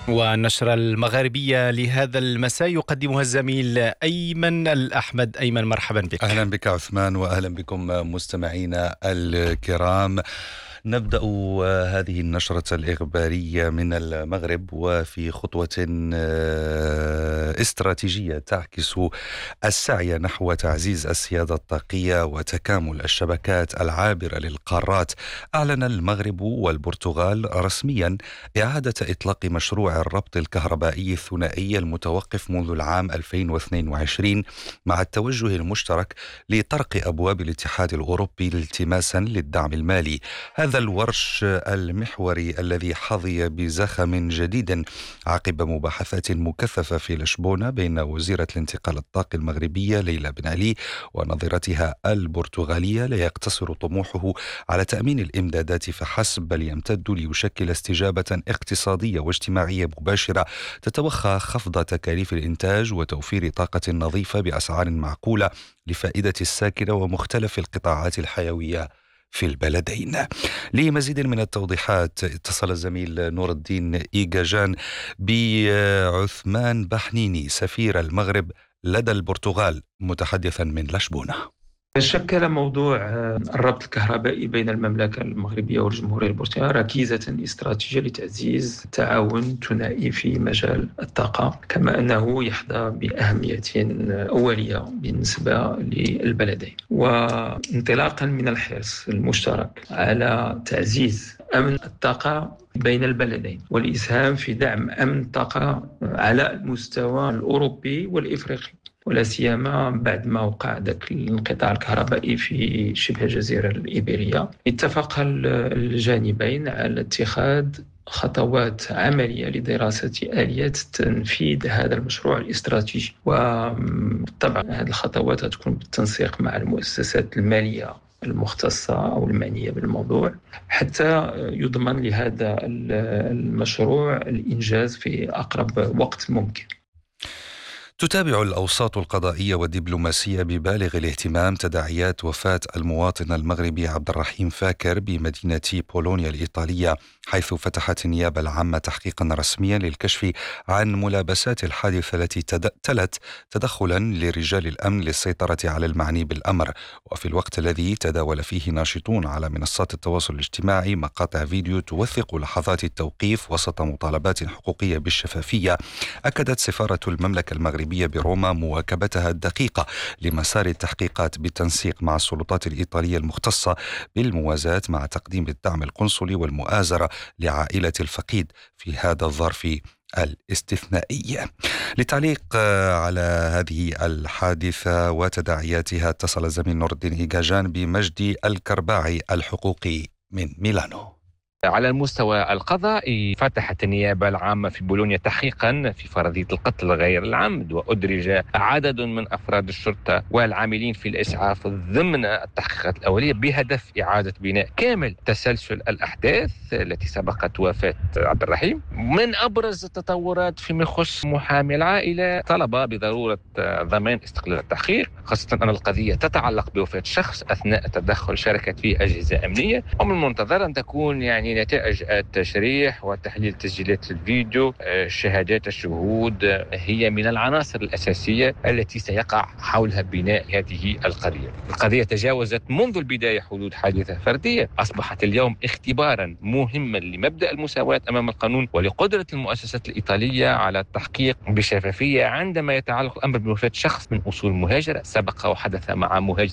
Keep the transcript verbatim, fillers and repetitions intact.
والنشرة المغاربية لهذا المساء يقدمها الزميل أيمن الأحمد. أيمن، مرحبا بك. أهلا بك عثمان، وأهلا بكم مستمعينا الكرام. نبدأ هذه النشرة الإخبارية من المغرب وفي خطوة استراتيجية تعكس السعي نحو تعزيز السيادة الطاقية وتكامل الشبكات العابرة للقارات. أعلن المغرب والبرتغال رسميا إعادة إطلاق مشروع الربط الكهربائي الثنائي المتوقف منذ العام ألفين واثنين وعشرين مع التوجه المشترك لطرق أبواب الاتحاد الأوروبي التماسا للدعم المالي. هذا الورش المحوري الذي حظي بزخم جديد عقب مباحثات مكثفة في لشبونة بين وزيرة الانتقال الطاقي المغربية ليلى بن علي ونظيرتها البرتغالية لا يقتصر طموحه على تأمين الإمدادات فحسب، بل يمتد ليشكل استجابة اقتصادية واجتماعية مباشرة تتوخى خفض تكاليف الإنتاج وتوفير طاقة نظيفة بأسعار معقولة لفائدة الساكنة ومختلف القطاعات الحيوية في البلدين. لمزيد من التوضيحات اتصل الزميل نور الدين إيجاجان بعثمان بحنيني سفير المغرب لدى البرتغال متحدثا من لشبونة. شكل موضوع الربط الكهربائي بين المملكة المغربية والجمهورية البرتغالية ركيزة استراتيجية لتعزيز التعاون الثنائي في مجال الطاقة، كما أنه يحظى بأهمية أولية بالنسبة للبلدين. وانطلاقا من الحرص المشترك على تعزيز أمن الطاقة بين البلدين والإسهام في دعم أمن الطاقة على المستوى الأوروبي والإفريقي، ولا سيما بعد ما وقع ذاك الانقطاع الكهربائي في شبه الجزيرة الإيبيرية، اتفق الجانبين على اتخاذ خطوات عملية لدراسة آليات تنفيذ هذا المشروع الاستراتيجي. وطبعا هذه الخطوات تكون بالتنسيق مع المؤسسات المالية المختصة أو المعنية بالموضوع حتى يضمن لهذا المشروع الإنجاز في أقرب وقت ممكن. تتابع الأوساط القضائية والدبلوماسية ببالغ الاهتمام تداعيات وفاة المواطن المغربي عبد الرحيم فاكر بمدينة بولونيا الإيطالية، حيث فتحت النيابة العامة تحقيقا رسميا للكشف عن ملابسات الحادثة التي تلت تدخلا لرجال الأمن للسيطرة على المعني بالأمر. وفي الوقت الذي تداول فيه ناشطون على منصات التواصل الاجتماعي مقاطع فيديو توثق لحظات التوقيف وسط مطالبات حقوقية بالشفافية، أكدت سفارة المملكة المغربية بروما مواكبتها الدقيقة لمسار التحقيقات بالتنسيق مع السلطات الإيطالية المختصة بالموازاة مع تقديم الدعم القنصلي والمؤازرة لعائلة الفقيد في هذا الظرف الاستثنائي. للتعليق على هذه الحادثة وتداعياتها اتصل الزميل نور الدين إيجاجان بمجدي الكرباعي الحقوقي من ميلانو. على المستوى القضائي فتحت النيابة العامة في بولونيا تحقيقا في فرضية القتل غير العمد، وأدرج عدد من أفراد الشرطة والعاملين في الإسعاف ضمن التحقيقات الأولية بهدف إعادة بناء كامل تسلسل الأحداث التي سبقت وفاة عبد الرحيم. من أبرز التطورات فيما يخص محامي العائلة طلب بضرورة ضمان استقلال التحقيق، خاصة أن القضية تتعلق بوفاة شخص أثناء تدخل شركة في أجهزة أمنية، ومن المنتظر أن تكون يعني نتائج التشريح وتحليل تسجيلات الفيديو شهادات الشهود هي من العناصر الأساسية التي سيقع حولها بناء هذه القضية. القضية تجاوزت منذ البداية حدود حادثة فردية، أصبحت اليوم اختبارا مهما لمبدأ المساواة أمام القانون ولقدرة المؤسسات الإيطالية على التحقيق بشفافية عندما يتعلق الأمر بوفاة شخص من أصول مهاجرة. سبق وحدث مع مهاجر